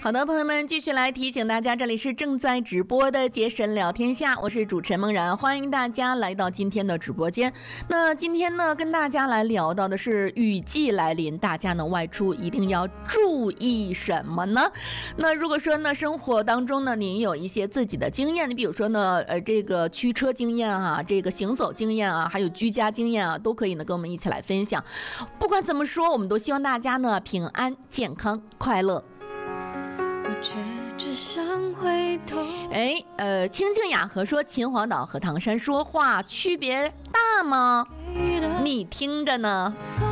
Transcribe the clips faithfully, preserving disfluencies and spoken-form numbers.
好的，朋友们，继续来提醒大家，这里是正在直播的杰神聊天下，我是主持人梦然，欢迎大家来到今天的直播间。那今天呢，跟大家来聊到的是雨季来临，大家呢外出一定要注意什么呢？那如果说呢，生活当中呢，您有一些自己的经验，你比如说呢，呃，这个驱车经验啊，这个行走经验啊，还有居家经验啊，都可以呢跟我们一起来分享。不管怎么说，我们都希望大家呢平安、健康、快乐。哎，呃，清静雅和说秦皇岛和唐山说话区别大吗？你听着呢，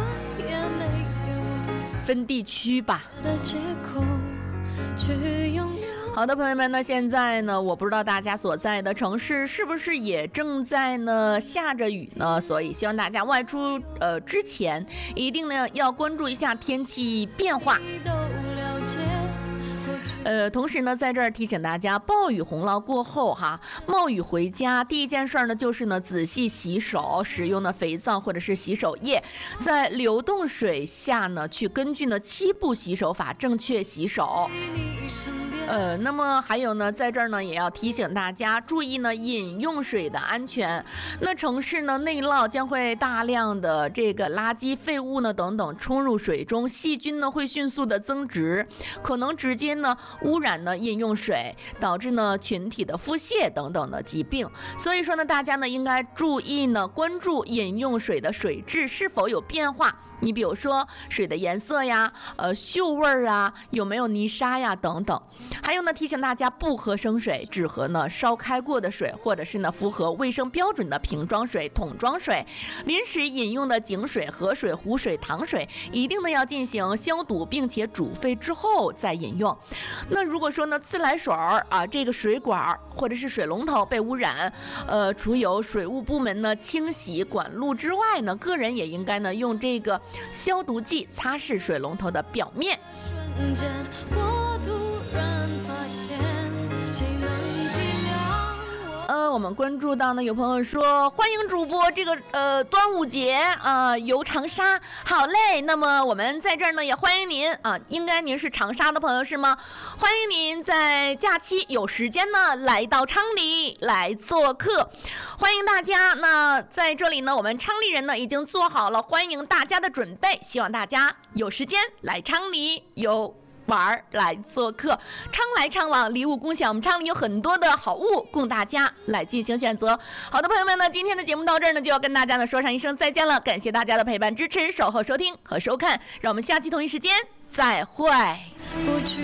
分地区吧。好的，朋友们呢，现在呢，我不知道大家所在的城市是不是也正在呢下着雨呢？所以希望大家外出呃之前，一定呢要关注一下天气变化。呃，同时呢，在这儿提醒大家，暴雨洪涝过后哈，冒雨回家，第一件事呢，就是呢，仔细洗手，使用呢肥皂或者是洗手液，在流动水下呢，去根据呢七步洗手法正确洗手。呃，那么还有呢，在这儿呢，也要提醒大家注意呢饮用水的安全。那城市呢内涝将会大量的这个垃圾废物呢等等冲入水中，细菌呢会迅速的增殖，可能直接呢污染呢饮用水，导致呢群体的腹泻等等的疾病。所以说呢，大家呢应该注意呢关注饮用水的水质是否有变化。你比如说水的颜色呀，呃，嗅味儿啊，有没有泥沙呀，等等。还有呢，提醒大家不喝生水，只喝呢烧开过的水，或者是呢符合卫生标准的瓶装水、桶装水。临时饮用的井水、河水、湖水、糖水，一定呢要进行消毒，并且煮沸之后再饮用。那如果说呢自来水儿啊，这个水管或者是水龙头被污染，呃，除有水务部门呢清洗管路之外呢，个人也应该呢用这个消毒剂擦拭水龙头的表面。瞬间我突然发现谁能体谅我。呃，我们关注到呢，有朋友说欢迎主播这个呃端午节啊、呃、游长沙，好嘞。那么我们在这儿呢也欢迎您啊，应该您是长沙的朋友是吗？欢迎您在假期有时间呢来到昌黎来做客，欢迎大家。那在这里呢，我们昌黎人呢已经做好了欢迎大家的准备，希望大家有时间来昌黎有玩来做客，昌来昌往，礼物共享。我们昌黎有很多的好物供大家来进行选择。好的，朋友们呢，今天的节目到这儿呢，就要跟大家呢说上一声再见了。感谢大家的陪伴、支持、守候、收听和收看，让我们下期同一时间再会。